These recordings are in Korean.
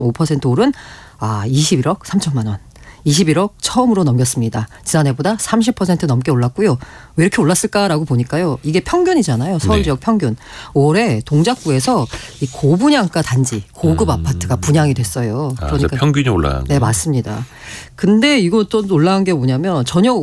9.5% 오른 21억 3천만 원. 21억 처음으로 넘겼습니다. 지난해보다 30% 넘게 올랐고요. 왜 이렇게 올랐을까라고 보니까요. 이게 평균이잖아요. 서울 지역 평균. 올해 동작구에서 이 고분양가 단지 고급 아파트가 분양이 됐어요. 그러니까 평균이 올라간. 네, 맞습니다. 근데 이것도 놀라운 게 뭐냐면 전역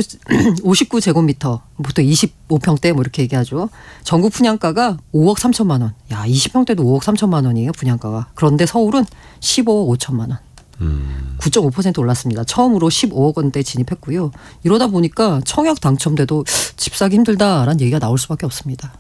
59제곱미터 보통 25평대 뭐 이렇게 얘기하죠. 전국 분양가가 5억 3천만 원. 야, 20평대도 5억 3천만 원이에요. 분양가가. 그런데 서울은 15억 5천만 원. 9.5% 올랐습니다. 처음으로 15억 원대 진입했고요. 이러다 보니까 청약 당첨돼도 집 사기 힘들다라는 얘기가 나올 수밖에 없습니다.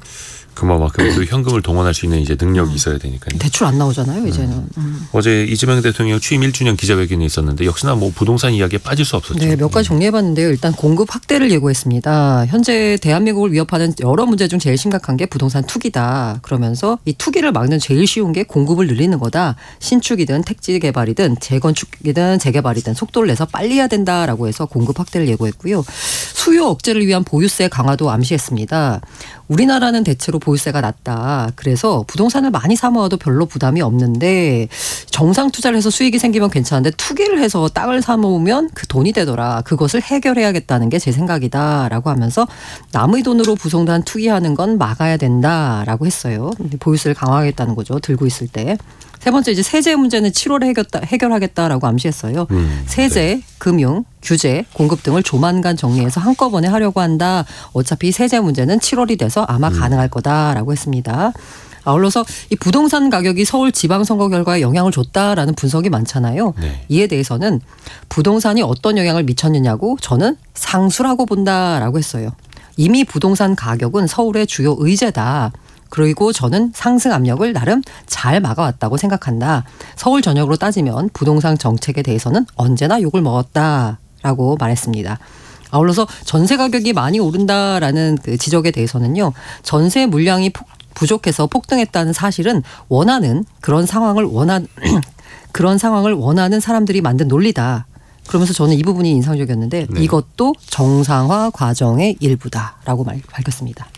그만큼 현금을 동원할 수 있는 이제 능력이 있어야 되니까요. 대출 안 나오잖아요, 이제는. 어제 이재명 대통령 취임 1주년 기자회견이 있었는데 역시나 뭐 부동산 이야기에 빠질 수 없었죠. 네, 몇 가지 정리해봤는데요. 일단 공급 확대를 예고했습니다. 현재 대한민국을 위협하는 여러 문제 중 제일 심각한 게 부동산 투기다. 그러면서 이 투기를 막는 제일 쉬운 게 공급을 늘리는 거다. 신축이든 택지 개발이든 재건축이든 재개발이든 속도를 내서 빨리 해야 된다라고 해서 공급 확대를 예고했고요. 수요 억제를 위한 보유세 강화도 암시했습니다. 우리나라는 대체로 보유세가 낮다. 그래서 부동산을 많이 사 모아도 별로 부담이 없는데 정상 투자를 해서 수익이 생기면 괜찮은데 투기를 해서 땅을 사 모으면 그 돈이 되더라. 그것을 해결해야겠다는 게 제 생각이다라고 하면서 남의 돈으로 부동산 투기하는 건 막아야 된다라고 했어요. 보유세를 강화하겠다는 거죠. 들고 있을 때. 세 번째 이제 세제 문제는 7월에 해결하겠다라고 암시했어요. 세제, 네. 금융, 규제, 공급 등을 조만간 정리해서 한꺼번에 하려고 한다. 어차피 세제 문제는 7월이 돼서 아마 가능할 거다라고 했습니다. 아울러서 이 부동산 가격이 서울 지방선거 결과에 영향을 줬다라는 분석이 많잖아요. 네. 이에 대해서는 부동산이 어떤 영향을 미쳤느냐고 저는 상수라고 본다라고 했어요. 이미 부동산 가격은 서울의 주요 의제다. 그리고 저는 상승 압력을 나름 잘 막아왔다고 생각한다. 서울 전역으로 따지면 부동산 정책에 대해서는 언제나 욕을 먹었다라고 말했습니다. 아울러서 전세 가격이 많이 오른다라는 그 지적에 대해서는요. 전세 물량이 부족해서 폭등했다는 사실은 그런 상황을 원하는 사람들이 만든 논리다. 그러면서 저는 이 부분이 인상적이었는데 네. 이것도 정상화 과정의 일부다라고 밝혔습니다.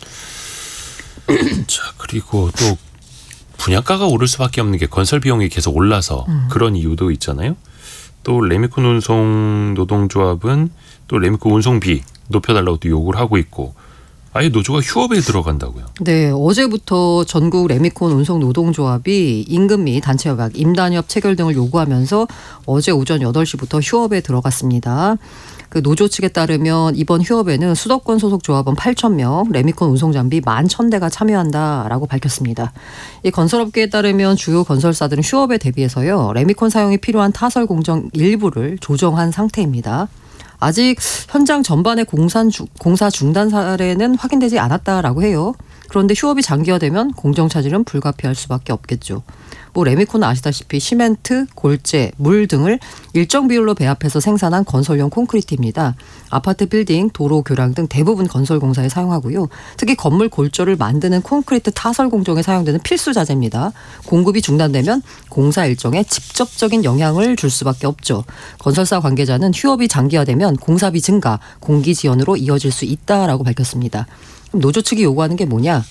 자, 그리고 또 분양가가 오를 수밖에 없는 게 건설 비용이 계속 올라서 그런 이유도 있잖아요. 또 레미콘 운송 노동조합은 또 레미콘 운송비 높여달라고 또 요구를 하고 있고 아예 노조가 휴업에 들어간다고요. 네, 어제부터 전국 레미콘 운송 노동조합이 임금 및 단체 협약, 임단협 체결 등을 요구하면서 어제 오전 8시부터 휴업에 들어갔습니다. 그 노조 측에 따르면 이번 휴업에는 수도권 소속 조합원 8,000명, 레미콘 운송장비 11,000대가 참여한다라고 밝혔습니다. 이 건설업계에 따르면 주요 건설사들은 휴업에 대비해서요. 레미콘 사용이 필요한 타설 공정 일부를 조정한 상태입니다. 아직 현장 전반의 공사 중단 사례는 확인되지 않았다라고 해요. 그런데 휴업이 장기화되면 공정차질은 불가피할 수밖에 없겠죠. 뭐 레미콘은 아시다시피 시멘트, 골재, 물 등을 일정 비율로 배합해서 생산한 건설용 콘크리트입니다. 아파트 빌딩, 도로, 교량 등 대부분 건설 공사에 사용하고요. 특히 건물 골조를 만드는 콘크리트 타설 공정에 사용되는 필수 자재입니다. 공급이 중단되면 공사 일정에 직접적인 영향을 줄 수밖에 없죠. 건설사 관계자는 휴업이 장기화되면 공사비 증가, 공기 지연으로 이어질 수 있다라고 밝혔습니다. 노조 측이 요구하는 게 뭐냐?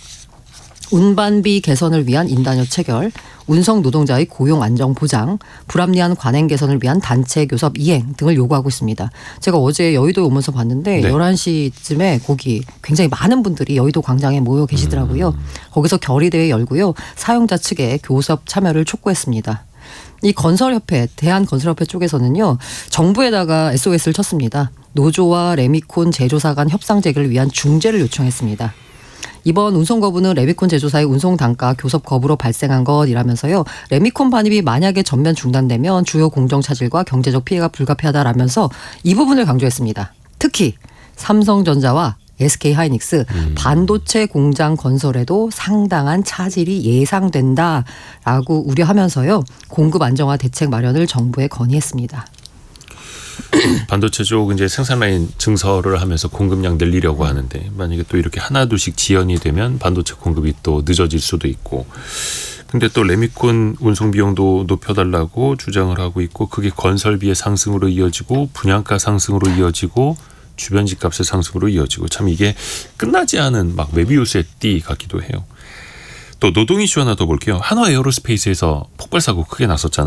운반비 개선을 위한 임단협 체결, 운송 노동자의 고용 안정 보장, 불합리한 관행 개선을 위한 단체 교섭 이행 등을 요구하고 있습니다. 제가 어제 여의도에 오면서 봤는데 네. 11시쯤에 거기 굉장히 많은 분들이 여의도 광장에 모여 계시더라고요. 거기서 결의대회 열고요. 사용자 측의 교섭 참여를 촉구했습니다. 이 건설협회, 대한건설협회 쪽에서는요. 정부에다가 SOS를 쳤습니다. 노조와 레미콘 제조사 간 협상 재개를 위한 중재를 요청했습니다. 이번 운송 거부는 레미콘 제조사의 운송 단가 교섭 거부로 발생한 것이라면서요. 레미콘 반입이 만약에 전면 중단되면 주요 공정 차질과 경제적 피해가 불가피하다라면서 이 부분을 강조했습니다. 특히 삼성전자와 SK하이닉스 반도체 공장 건설에도 상당한 차질이 예상된다라고 우려하면서요. 공급 안정화 대책 마련을 정부에 건의했습니다. 반도체 쪽 이제 생산 라인 증설을 하면서 공급량 늘리려고 하는데 만약에 또 이렇게 하나둘씩 지연이 되면 반도체 공급이 또 늦어질 수도 있고. 근데 또 레미콘 운송 비용도 높여달라고 주장을 하고 있고 그게 건설비의 상승으로 이어지고 분양가 상승으로 이어지고 주변 집값의 상승으로 이어지고 참 이게 끝나지 않은 막 메비우스의 띠 같기도 해요. 또 노동 이슈 하나 더 볼게요. 한화 에어로스페이스에서 폭발 사고 크게 났었잖아요.